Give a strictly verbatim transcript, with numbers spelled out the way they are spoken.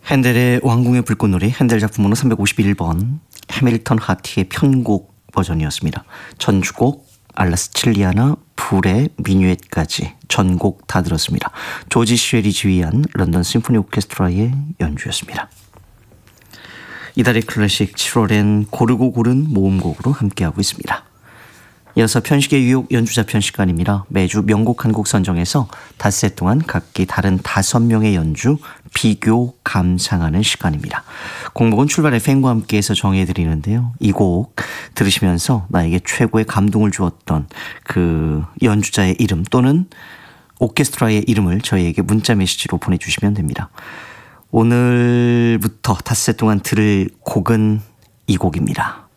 핸델의 왕궁의 불꽃놀이, 핸델 작품번호 삼백오십일 번, 해밀턴 하티의 편곡 버전이었습니다. 전주곡, 알라스칠리아나, 불의 미뉴엣까지 전곡 다 들었습니다. 조지 슈엘이 지휘한 런던 심포니 오케스트라의 연주였습니다. 이달의 클래식 칠월엔 고르고 고른 모음곡으로 함께하고 있습니다. 이어서 편식의 유혹 연주자 편 시간입니다. 매주 명곡 한 곡 선정해서 닷새 동안 각기 다른 다섯 명의 연주 비교 감상하는 시간입니다. 공복은 출발 에프엠과 함께해서 정해드리는데요. 이 곡 들으시면서 나에게 최고의 감동을 주었던 그 연주자의 이름 또는 오케스트라의 이름을 저희에게 문자 메시지로 보내주시면 됩니다. 오늘부터 닷새 동안 들을 곡은 이 곡입니다.